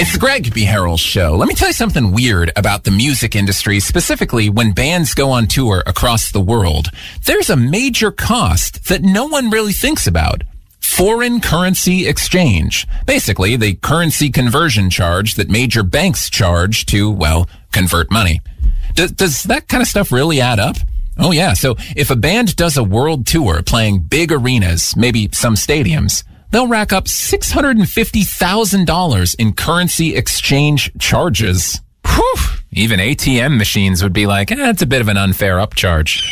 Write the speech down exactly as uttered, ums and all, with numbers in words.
It's the Greg B. Harrell Show. Let me tell you something weird about the music industry, specifically when bands go on tour across the world. There's a major cost that no one really thinks about. Foreign currency exchange. Basically, the currency conversion charge that major banks charge to, well, convert money. Does, does that kind of stuff really add up? Oh, yeah. So if a band does a world tour playing big arenas, maybe some stadiums, they'll rack up six hundred fifty thousand dollars in currency exchange charges. Whew. Even A T M machines would be like, eh, it's a bit of an unfair upcharge.